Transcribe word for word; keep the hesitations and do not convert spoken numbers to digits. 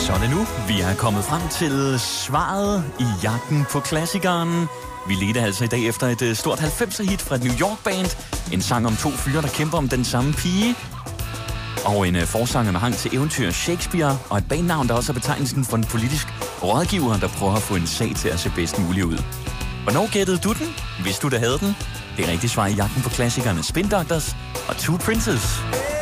Så er det nu. Vi er kommet frem til svaret i jagten på klassikeren. Vi ledte altså i dag efter et stort halvfemser-hit fra et New York-band. En sang om to fyre, der kæmper om den samme pige. Og en forsanger med hang til eventyr Shakespeare. Og et bandnavn, der også er betegnelsen for en politisk rådgiver, der prøver at få en sag til at se bedst muligt ud. Hvornår gættede du den? Hvis du da havde den? Det er rigtigt svar i jagten på klassikerne Spin Doctors og Two Princes.